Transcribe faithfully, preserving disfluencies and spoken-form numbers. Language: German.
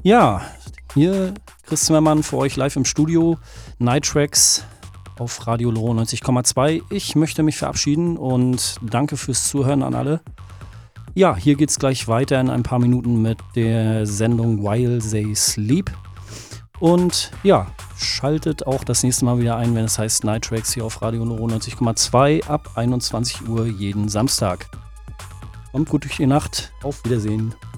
Ja, hier Chris Zimmermann für euch live im Studio. Night Tracks auf Radio Loro neunzig Komma zwei. Ich möchte mich verabschieden und danke fürs Zuhören an alle. Ja, hier geht's gleich weiter in ein paar Minuten mit der Sendung While They Sleep. Und ja, schaltet auch das nächste Mal wieder ein, wenn es heißt Night Tracks hier auf Radio Loro neunzig Komma zwei ab einundzwanzig Uhr jeden Samstag. Kommt gut durch die Nacht. Auf Wiedersehen.